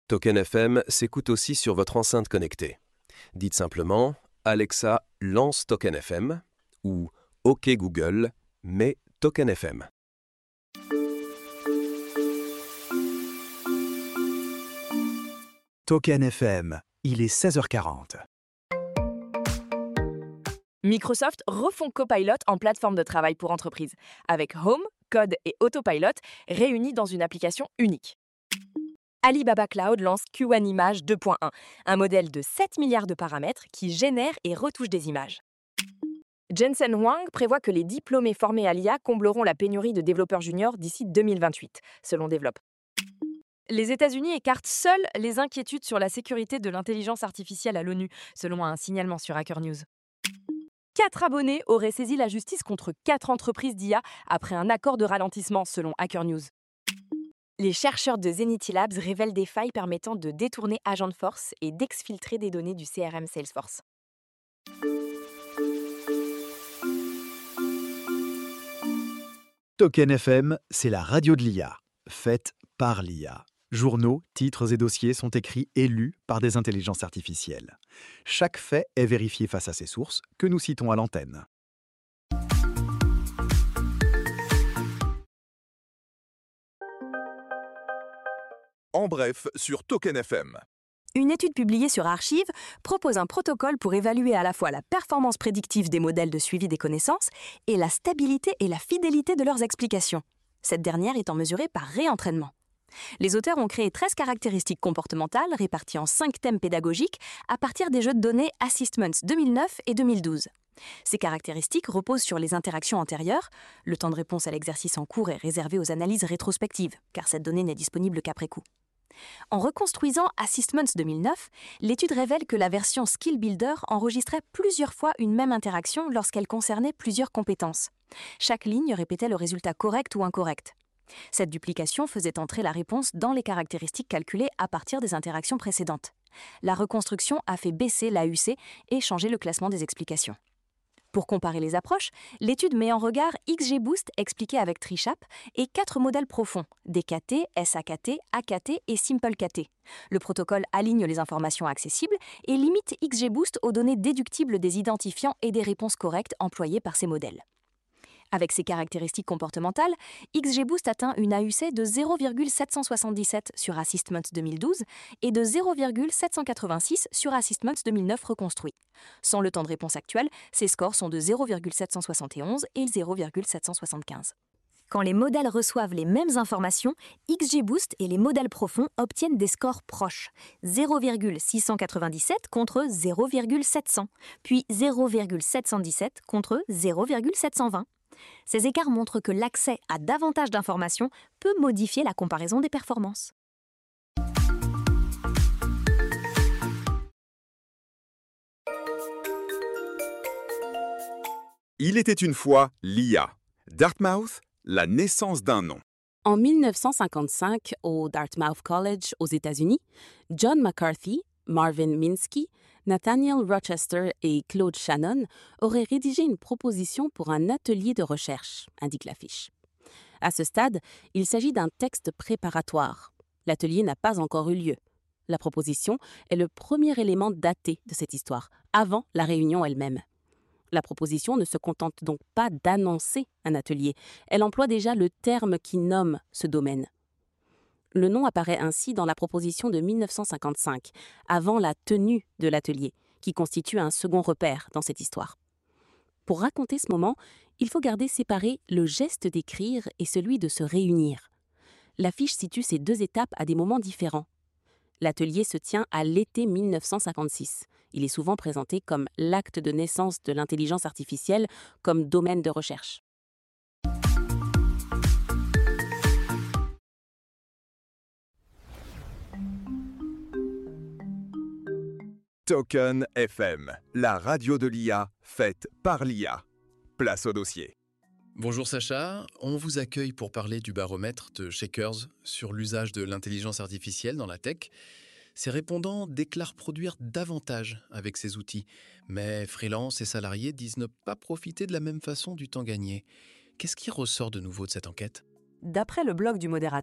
Token FM s'écoute aussi sur votre enceinte connectée. Dites simplement « Alexa, lance Token FM » ou « OK Google, mets Token FM ». Token FM, il est 16h40. Microsoft refond Copilot en plateforme de travail pour entreprises, avec Home, Code et Autopilot réunis dans une application unique. Alibaba Cloud lance Q1 Image 2.1, un modèle de 7 milliards de paramètres qui génère et retouche des images. Jensen Huang prévoit que les diplômés formés à l'IA combleront la pénurie de développeurs juniors d'ici 2028, selon Develop. Les États-Unis écartent seuls les inquiétudes sur la sécurité de l'intelligence artificielle à l'ONU, selon un signalement sur Hacker News. 4 abonnés auraient saisi la justice contre 4 entreprises d'IA après un accord de ralentissement, selon Hacker News. Les chercheurs de Zenity Labs révèlent des failles permettant de détourner Agentforce et d'exfiltrer des données du CRM Salesforce. Token FM, c'est la radio de l'IA, faite par l'IA. Journaux, titres et dossiers sont écrits et lus par des intelligences artificielles. Chaque fait est vérifié face à ses sources, que nous citons à l'antenne. En bref, sur Token FM. Une étude publiée sur Archive propose un protocole pour évaluer à la fois la performance prédictive des modèles de suivi des connaissances et la stabilité et la fidélité de leurs explications. Cette dernière étant mesurée par réentraînement. Les auteurs ont créé 13 caractéristiques comportementales réparties en 5 thèmes pédagogiques à partir des jeux de données Assessments 2009 et 2012. Ces caractéristiques reposent sur les interactions antérieures. Le temps de réponse à l'exercice en cours est réservé aux analyses rétrospectives, car cette donnée n'est disponible qu'après coup. En reconstruisant Assessments 2009, l'étude révèle que la version Skill Builder enregistrait plusieurs fois une même interaction lorsqu'elle concernait plusieurs compétences. Chaque ligne répétait le résultat correct ou incorrect. Cette duplication faisait entrer la réponse dans les caractéristiques calculées à partir des interactions précédentes. La reconstruction a fait baisser l'AUC et changer le classement des explications. Pour comparer les approches, l'étude met en regard XGBoost expliqué avec Trishap et 4 modèles profonds, DKT, SAKT, AKT et SimpleKT. Le protocole aligne les informations accessibles et limite XGBoost aux données déductibles des identifiants et des réponses correctes employées par ces modèles. Avec ces caractéristiques comportementales, XGBoost atteint une AUC de 0,777 sur Assessments 2012 et de 0,786 sur Assessments 2009 reconstruit. Sans le temps de réponse actuel, ces scores sont de 0,771 et 0,775. Quand les modèles reçoivent les mêmes informations, XGBoost et les modèles profonds obtiennent des scores proches, 0,697 contre 0,700, puis 0,717 contre 0,720. Ces écarts montrent que l'accès à davantage d'informations peut modifier la comparaison des performances. Il était une fois l'IA. Dartmouth, la naissance d'un nom. En 1955, au Dartmouth College aux États-Unis, John McCarthy, Marvin Minsky, Nathaniel Rochester et Claude Shannon auraient rédigé une proposition pour un atelier de recherche, indique l'affiche. À ce stade, il s'agit d'un texte préparatoire. L'atelier n'a pas encore eu lieu. La proposition est le premier élément daté de cette histoire, avant la réunion elle-même. La proposition ne se contente donc pas d'annoncer un atelier, elle emploie déjà le terme qui nomme ce domaine. Le nom apparaît ainsi dans la proposition de 1955, avant la tenue de l'atelier, qui constitue un second repère dans cette histoire. Pour raconter ce moment, il faut garder séparé le geste d'écrire et celui de se réunir. L'affiche situe ces 2 étapes à des moments différents. L'atelier se tient à l'été 1956. Il est souvent présenté comme l'acte de naissance de l'intelligence artificielle comme domaine de recherche. Token FM, la radio de l'IA faite par l'IA. Place au dossier. Bonjour Sacha, on vous accueille pour parler du baromètre de Shakers sur l'usage de l'intelligence artificielle dans la tech. Ces répondants déclarent produire davantage avec ces outils, mais freelance et salariés disent ne pas profiter de la même façon du temps gagné. Qu'est-ce qui ressort de nouveau de cette enquête ? D'après le blog du modérateur,